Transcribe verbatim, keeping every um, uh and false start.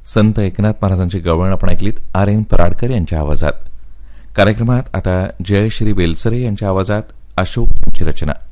संत एकनाथ महाराजांची गवळण आपण ऐकलीत आर एन पराडकर यांच्या आवाजात. कार्यक्रमात आता जयश्री बेलसरे यांच्या आवाजात अशोक यांची रचना.